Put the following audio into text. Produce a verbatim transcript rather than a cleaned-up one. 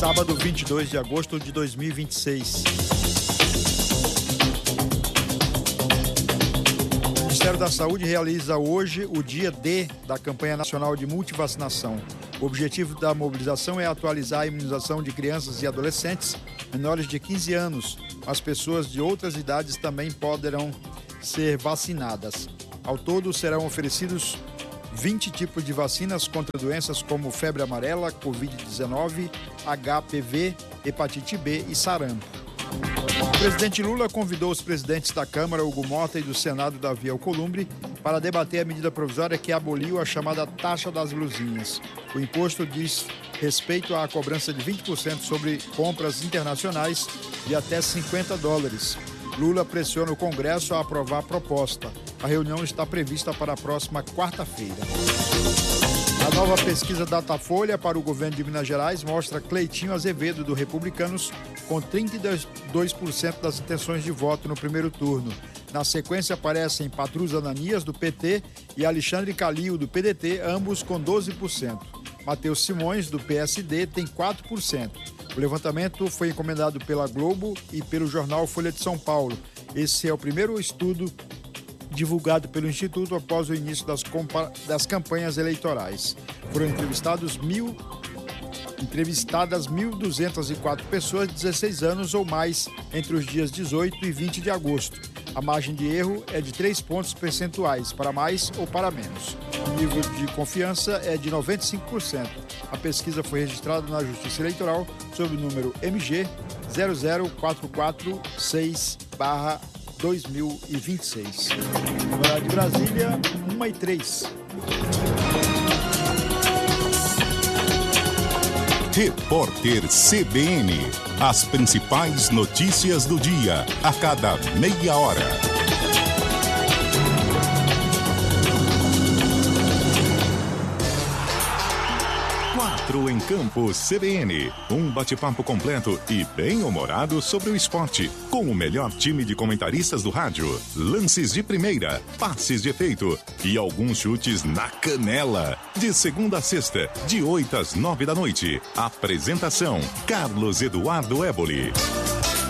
Sábado, vinte e dois de agosto de dois mil e vinte e seis. O Ministério da Saúde realiza hoje o dia D da campanha nacional de multivacinação. O objetivo da mobilização é atualizar a imunização de crianças e adolescentes menores de quinze anos. As pessoas de outras idades também poderão ser vacinadas. Ao todo, serão oferecidos vinte tipos de vacinas contra doenças como febre amarela, covid dezenove, H P V, hepatite B e sarampo. O presidente Lula convidou os presidentes da Câmara, Hugo Mota, e do Senado, Davi Alcolumbre, para debater a medida provisória que aboliu a chamada taxa das luzinhas. O imposto diz respeito à cobrança de vinte por cento sobre compras internacionais de até cinquenta dólares. Lula pressiona o Congresso a aprovar a proposta. A reunião está prevista para a próxima quarta-feira. A nova pesquisa Datafolha para o governo de Minas Gerais mostra Cleitinho Azevedo, do Republicanos, com trinta e dois por cento das intenções de voto no primeiro turno. Na sequência aparecem Patrus Ananias, do P T, e Alexandre Calil, do P D T, ambos com doze por cento. Matheus Simões, do P S D, tem quatro por cento. O levantamento foi encomendado pela Globo e pelo jornal Folha de São Paulo. Esse é o primeiro estudo divulgado pelo Instituto após o início das, das campanhas eleitorais. Foram entrevistados mil, entrevistadas mil duzentas e quatro pessoas de dezesseis anos ou mais entre os dias dezoito e vinte de agosto. A margem de erro é de três pontos percentuais, para mais ou para menos. O nível de confiança é de noventa e cinco por cento. A pesquisa foi registrada na Justiça Eleitoral sob o número M G zero zero quatro quatro seis barra dois mil e vinte e seis. Horário de Brasília, uma e três. Repórter C B N. As principais notícias do dia, a cada meia hora. Quatro em Campo C B N. Um bate-papo completo e bem-humorado sobre o esporte, com o melhor time de comentaristas do rádio. Lances de primeira, passes de efeito e alguns chutes na canela. De segunda a sexta, de oito às nove da noite. Apresentação: Carlos Eduardo Éboli.